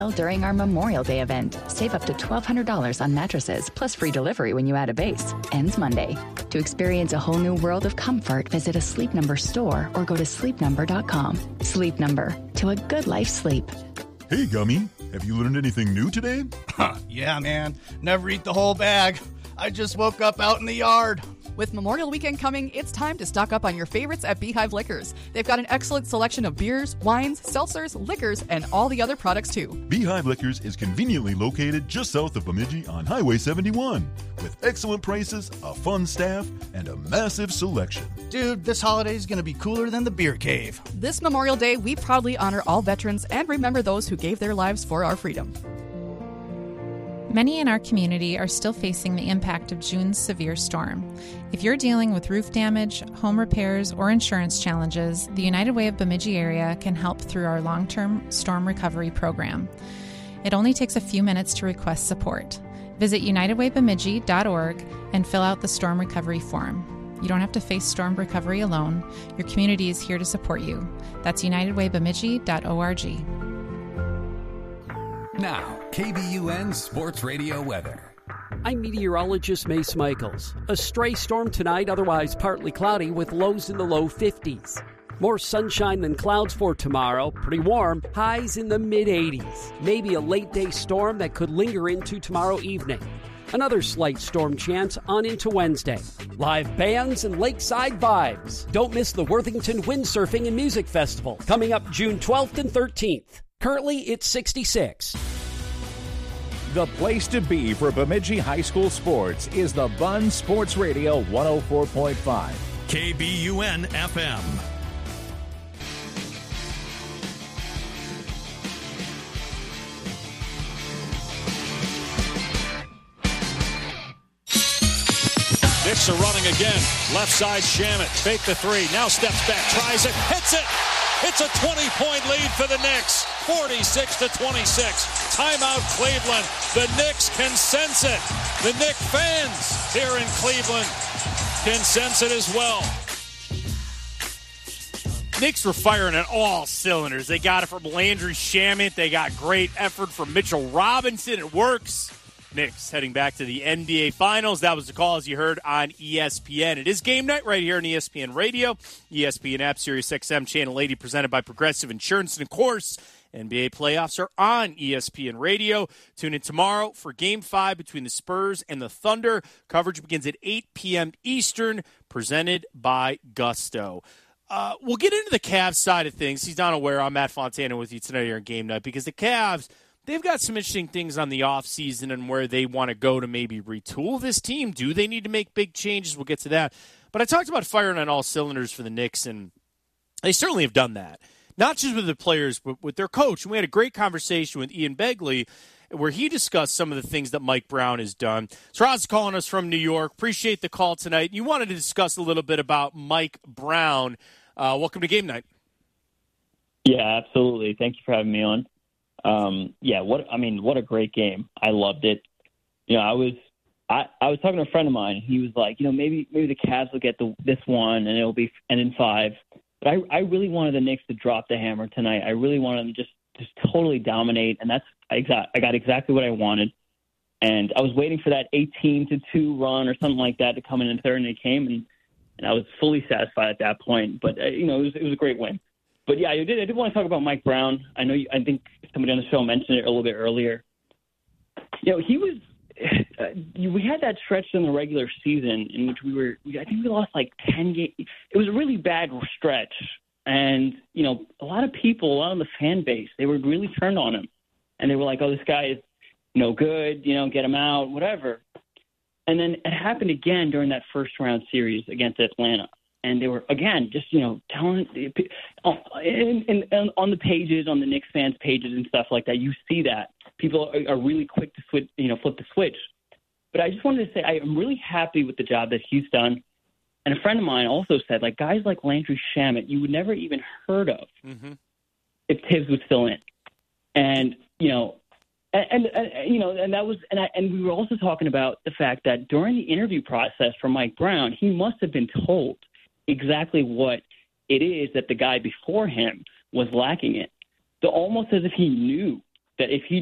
During our Memorial Day event, save up to $1,200 on mattresses plus free delivery when you add a base. Ends Monday. To experience a whole new world of comfort, visit a Sleep Number store or go to sleepnumber.com. Sleep Number. To a good night's sleep. Hey, Gummy. Have you learned anything new today? Yeah, man. Never eat the whole bag. I just woke up out in the yard. With Memorial Weekend coming, it's time to stock up on your favorites at Beehive Liquors. They've got an excellent selection of beers, wines, seltzers, liquors, and all the other products, too. Beehive Liquors is conveniently located just south of Bemidji on Highway 71. With excellent prices, a fun staff, and a massive selection. Dude, this holiday is going to be cooler than the beer cave. This Memorial Day, we proudly honor all veterans and remember those who gave their lives for our freedom. Many in our community are still facing the impact of June's severe storm. If you're dealing with roof damage, home repairs, or insurance challenges, the United Way of Bemidji area can help through our long-term storm recovery program. It only takes a few minutes to request support. Visit unitedwaybemidji.org and fill out the storm recovery form. You don't have to face storm recovery alone. Your community is here to support you. That's unitedwaybemidji.org. Now, KBUN Sports Radio weather. I'm meteorologist Mace Michaels. A stray storm tonight, otherwise partly cloudy with lows in the low 50s. More sunshine than clouds for tomorrow. Pretty warm. Highs in the mid-80s. Maybe a late-day storm that could linger into tomorrow evening. Another slight storm chance on into Wednesday. Live bands and lakeside vibes. Don't miss the Worthington Windsurfing and Music Festival coming up June 12th and 13th. Currently, it's 66. The place to be for Bemidji High School sports is the Bun Sports Radio 104.5. KBUN FM. Knicks are running again. Left side, Shamet. Fake the three. Now steps back. Tries it. Hits it. It's a 20-point lead for the Knicks. 46-26. Timeout Cleveland. The Knicks can sense it. The Knicks fans here in Cleveland can sense it as well. Knicks were firing on all cylinders. They got it from Landry Shamet. They got great effort from Mitchell Robinson. It works. Knicks heading back to the NBA Finals. That was the call, as you heard, on ESPN. It is game night right here on ESPN Radio, ESPN app, Sirius XM, Channel 80, presented by Progressive Insurance. And, of course, NBA playoffs are on ESPN Radio. Tune in tomorrow for Game 5 between the Spurs and the Thunder. Coverage begins at 8 p.m. Eastern, presented by Gusto. We'll get into the Cavs side of things. He's not aware. I'm Matt Fontana with you tonight here on Game Night, because the Cavs, they've got some interesting things on the offseason and where they want to go to maybe retool this team. Do they need to make big changes? We'll get to that. But I talked about firing on all cylinders for the Knicks, and they certainly have done that. Not just with the players, but with their coach. And we had a great conversation with Ian Begley where he discussed some of the things that Mike Brown has done. Sraz calling us from New York. Appreciate the call tonight. You wanted to discuss a little bit about Mike Brown. Welcome to Game Night. Yeah, absolutely. Thank you for having me on. What a great game. I loved it. You know, I was talking to a friend of mine, and he was like, maybe the Cavs will get this one, and it'll be and in 5. But I really wanted the Knicks to drop the hammer tonight. I really wanted them just totally dominate, and I got exactly what I wanted. And I was waiting for that 18-2 run or something like that to come in third, and it came, and I was fully satisfied at that point. But it was a great win. But yeah, I did want to talk about Mike Brown. I think somebody on the show mentioned it a little bit earlier. He was. We had that stretch in the regular season in which I think we lost like 10 games. It was a really bad stretch. And, a lot of the fan base, they were really turned on him. And they were like, oh, this guy is no good, get him out, whatever. And then it happened again during that first round series against Atlanta. And they were, again, just, telling on the pages, on the Knicks fans' pages and stuff like that, you see that. People are really quick to flip the switch. But I just wanted to say I am really happy with the job that he's done. And a friend of mine also said, like, guys like Landry Shamet, you would never even heard of if Tibbs was still in. And, and we were also talking about the fact that during the interview process for Mike Brown, he must have been told exactly what it is that the guy before him was lacking in. So almost as if he knew that if he